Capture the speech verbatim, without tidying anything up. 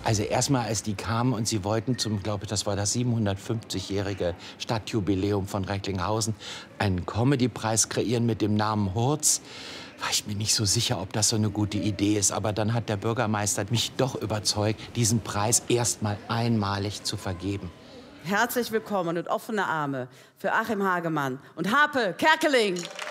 Also erstmal, als die kamen und sie wollten zum, glaube ich, das war das siebenhundertfünfzigjährige Stadtjubiläum von Recklinghausen, einen Comedy-Preis kreieren mit dem Namen Hurz, war ich mir nicht so sicher, ob das so eine gute Idee ist. Aber dann hat der Bürgermeister mich doch überzeugt, diesen Preis erstmal einmalig zu vergeben. Herzlich willkommen und offene Arme für Achim Hagemann und Harpe Kerkeling.